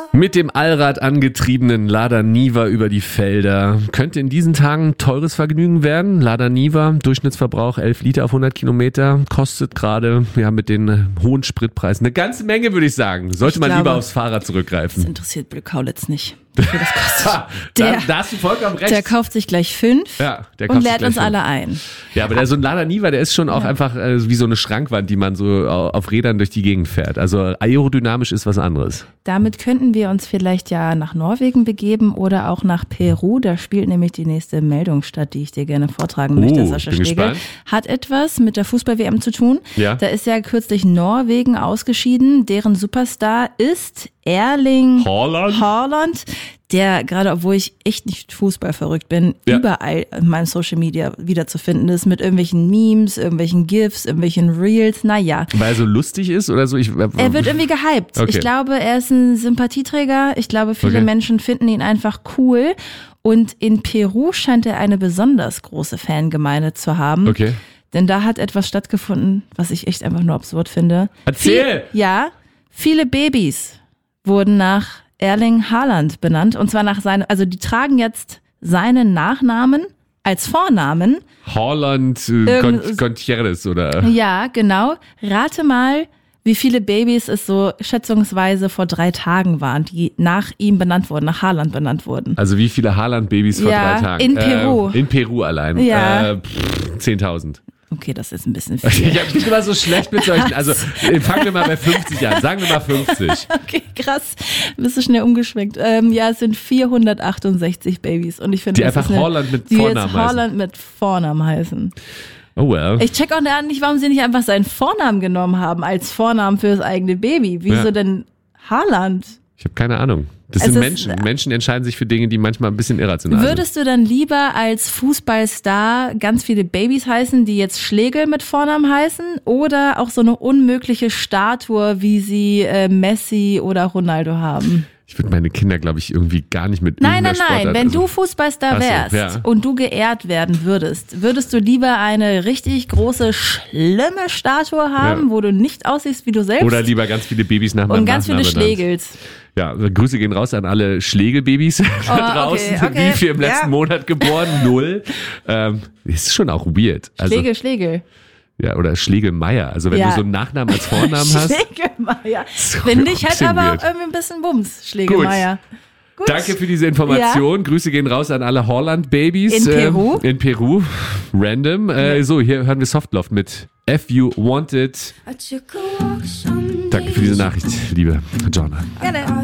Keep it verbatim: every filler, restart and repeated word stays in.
Mit dem Allrad angetriebenen Lada Niva über die Felder. Könnte in diesen Tagen teures Vergnügen werden. Lada Niva, Durchschnittsverbrauch elf Liter auf hundert Kilometer, kostet gerade ja, mit den hohen Spritpreisen eine ganze Menge, würde ich sagen. Sollte ich man glaube, lieber aufs Fahrrad zurückgreifen. Das interessiert Bill Kaulitz nicht. Das kostet. Der, der, da hast du vollkommen recht. Der kauft sich gleich fünf ja, der und lädt uns fünf. alle ein. Ja, aber der, so ein Lada Niva, der ist schon auch ja. einfach äh, wie so eine Schrankwand, die man so auf Rädern durch die Gegend fährt. Also aerodynamisch ist was anderes. Damit könnten wir uns vielleicht ja nach Norwegen begeben oder auch nach Peru. Da spielt nämlich die nächste Meldung statt, die ich dir gerne vortragen uh, möchte. Sascha bin Schlegel gespannt. Hat etwas mit der Fußball-W M zu tun. Ja. Da ist ja kürzlich Norwegen ausgeschieden. Deren Superstar ist Erling Haaland. Haaland. Der, gerade obwohl ich echt nicht Fußball verrückt bin, ja. überall in meinem Social Media wiederzufinden ist, mit irgendwelchen Memes, irgendwelchen GIFs, irgendwelchen Reels, naja. Weil er so lustig ist oder so? Ich, äh, er wird irgendwie gehypt. Okay. Ich glaube, er ist ein Sympathieträger. Ich glaube, viele okay. Menschen finden ihn einfach cool. Und in Peru scheint er eine besonders große Fangemeinde zu haben. Okay. Denn da hat etwas stattgefunden, was ich echt einfach nur absurd finde. Erzähl! Viel, ja, viele Babys wurden nach Erling Haaland benannt, und zwar nach seinem, also die tragen jetzt seinen Nachnamen als Vornamen. Haaland äh, Con- Contreras oder? Ja, genau. Rate mal, wie viele Babys es so schätzungsweise vor drei Tagen waren, die nach ihm benannt wurden, nach Haaland benannt wurden. Also wie viele Haaland-Babys vor ja, drei Tagen? in Peru. Äh, in Peru allein. Ja. Äh, pff, zehntausend. Okay, das ist ein bisschen viel. Ich bin immer so schlecht mit solchen, also fangen wir mal bei fünfzig an, sagen wir mal fünfzig. Okay, krass, bist du schnell umgeschwenkt. Ähm, ja, es sind vierhundertachtundsechzig Babys, und ich finde, die das einfach ist eine, Haaland mit die Vornamen jetzt Haaland mit Vornamen heißen. Oh well. Ich check auch nicht, warum sie nicht einfach seinen Vornamen genommen haben als Vornamen für das eigene Baby. Wieso ja. denn Haaland? Ich habe keine Ahnung. Das es sind ist, Menschen. Menschen entscheiden sich für Dinge, die manchmal ein bisschen irrational Würdest sind. du dann lieber als Fußballstar ganz viele Babys heißen, die jetzt Schlegel mit Vornamen heißen, oder auch so eine unmögliche Statue, wie sie äh, Messi oder Ronaldo haben? Ich würde meine Kinder, glaube ich, irgendwie gar nicht mit Nein, nein, Sportart, nein. Wenn also, du Fußballstar wärst so, ja. und du geehrt werden würdest, würdest du lieber eine richtig große, schlimme Statue haben, ja. wo du nicht aussiehst wie du selbst? Oder lieber ganz viele Babys nach meinem Und ganz viele Schlegels. Ja, Grüße gehen raus an alle Schlegelbabys oh, da draußen. Okay, okay. Wie viel im letzten ja. Monat geboren? Null. Ähm, ist schon auch weird. Also, Schlegel, Schlegel. Ja, oder Schlegelmeier. Also wenn ja. du so einen Nachnamen als Vornamen hast. Schlegelmeier. Finde ich halt aber auch irgendwie ein bisschen Bums, Schlegelmeier. Gut. Gut. Danke für diese Information. Ja. Grüße gehen raus an alle Haaland-Babys. In Peru. Äh, in Peru. Random. Äh, so, hier hören wir Softloft mit If You Want It. Danke für diese Nachricht, liebe Jonna. Gerne.